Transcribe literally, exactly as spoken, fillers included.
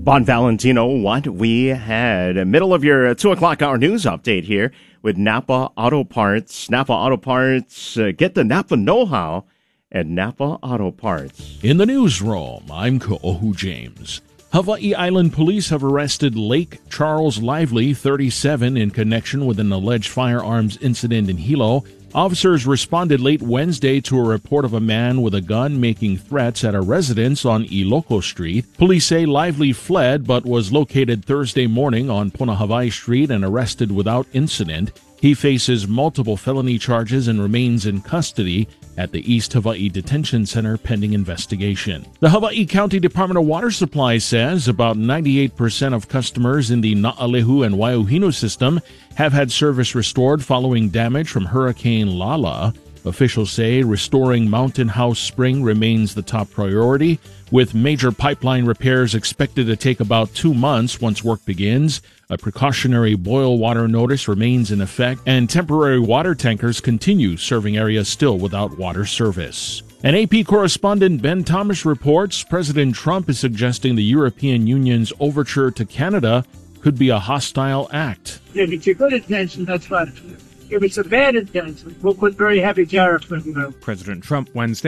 Bon Valentino, what we had. Middle of your two o'clock hour news update here with Napa Auto Parts. Napa Auto Parts, uh, get the Napa know-how at Napa Auto Parts. In the newsroom, I'm Ko'ohu James. Hawaii Island police have arrested Lake Charles Lively, thirty-seven, in connection with an alleged firearms incident in Hilo. Officers responded late Wednesday to a report of a man with a gun making threats at a residence on Iloko Street. Police say Lively fled but was located Thursday morning on Punahawai Street and arrested without incident. He faces multiple felony charges and remains in custody at the East Hawaii Detention Center pending investigation. The Hawaii County Department of Water Supply says about ninety-eight percent of customers in the Na'alehu and Waiuhinu system have had service restored following damage from Hurricane Lala. Officials say restoring Mountain House Spring remains the top priority, with major pipeline repairs expected to take about two months once work begins. A precautionary boil water notice remains in effect, and temporary water tankers continue serving areas still without water service. An A P correspondent Ben Thomas reports President Trump is suggesting the European Union's overture to Canada could be a hostile act. If it's a good intention, that's fine. If it's a bad intention, we'll put very heavy tariffs on it. President Trump Wednesday